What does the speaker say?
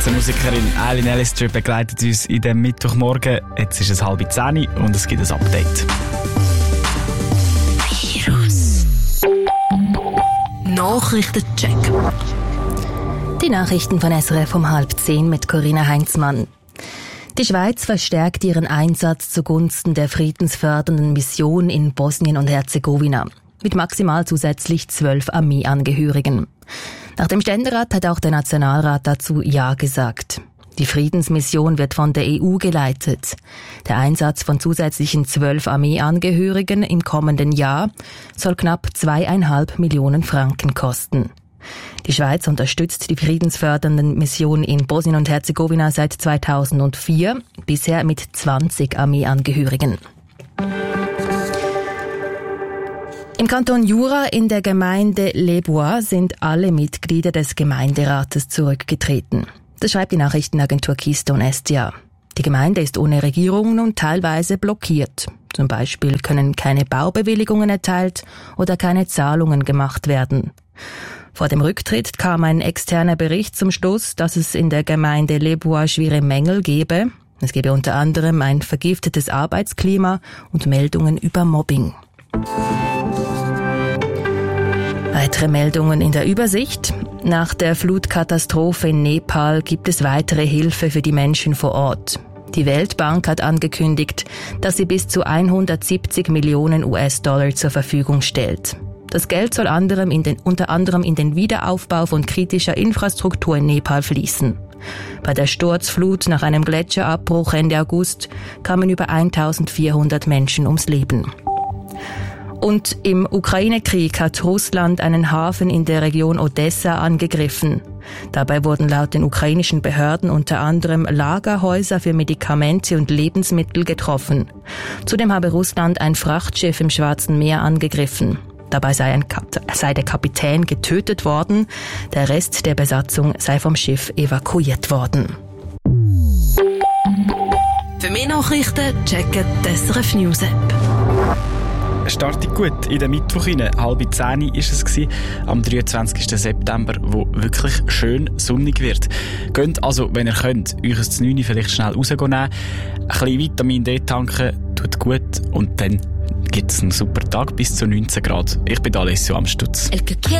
Schweizer Musikerin Eileen Ellister begleitet uns in dem Mittwochmorgen. Jetzt ist es 9:30 und es gibt ein Update. Virus. Nachrichtencheck. Die Nachrichten von SRF um 9:30 mit Corinna Heinzmann. Die Schweiz verstärkt ihren Einsatz zugunsten der friedensfördernden Mission in Bosnien und Herzegowina. Mit maximal zusätzlich 12 Armeeangehörigen. Nach dem Ständerat hat auch der Nationalrat dazu Ja gesagt. Die Friedensmission wird von der EU geleitet. Der Einsatz von zusätzlichen 12 Armeeangehörigen im kommenden Jahr soll knapp 2,5 Millionen Franken kosten. Die Schweiz unterstützt die friedensfördernden Mission in Bosnien und Herzegowina seit 2004, bisher mit 20 Armeeangehörigen. Im Kanton Jura in der Gemeinde Les Bois sind alle Mitglieder des Gemeinderates zurückgetreten. Das schreibt die Nachrichtenagentur Keystone SDA. Die Gemeinde ist ohne Regierung und teilweise blockiert. Zum Beispiel können keine Baubewilligungen erteilt oder keine Zahlungen gemacht werden. Vor dem Rücktritt kam ein externer Bericht zum Schluss, dass es in der Gemeinde Les Bois schwere Mängel gebe. Es gebe unter anderem ein vergiftetes Arbeitsklima und Meldungen über Mobbing. Weitere Meldungen in der Übersicht. Nach der Flutkatastrophe in Nepal gibt es weitere Hilfe für die Menschen vor Ort. Die Weltbank hat angekündigt, dass sie bis zu 170 Millionen US-Dollar zur Verfügung stellt. Das Geld soll unter anderem in den Wiederaufbau von kritischer Infrastruktur in Nepal fließen. Bei der Sturzflut nach einem Gletscherabbruch Ende August kamen über 1400 Menschen ums Leben. Und im Ukraine-Krieg hat Russland einen Hafen in der Region Odessa angegriffen. Dabei wurden laut den ukrainischen Behörden unter anderem Lagerhäuser für Medikamente und Lebensmittel getroffen. Zudem habe Russland ein Frachtschiff im Schwarzen Meer angegriffen. Dabei sei der Kapitän getötet worden. Der Rest der Besatzung sei vom Schiff evakuiert worden. Für mehr Nachrichten checken die SRF News App. Startet gut in den Mittwoch rein. 9:30 ist es gewesen, am 23. September, wo wirklich schön sonnig wird. Geht also, wenn ihr könnt, euch das 9 vielleicht schnell rausnehmen. Ein bisschen Vitamin D tanken, tut gut und dann gibt es einen super Tag bis zu 19 Grad. Ich bin Alessio Amstutz.